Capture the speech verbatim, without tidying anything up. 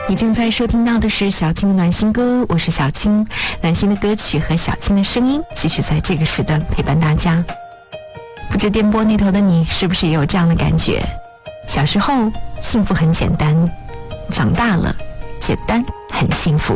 你正在收听到的是小青的暖心歌，我是小青。暖心的歌曲和小青的声音继续在这个时段陪伴大家。不知电波那头的你是不是也有这样的感觉？小时候幸福很简单，长大了简单很幸福。